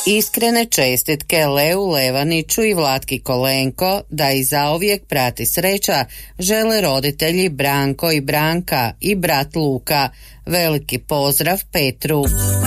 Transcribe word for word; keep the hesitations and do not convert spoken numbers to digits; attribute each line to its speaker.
Speaker 1: Iskrene čestitke Leu Levaniću i Vlatki Kolenko da i zauvijek prati sreća žele roditelji Branko i Branka i brat Luka. Veliki pozdrav Petru.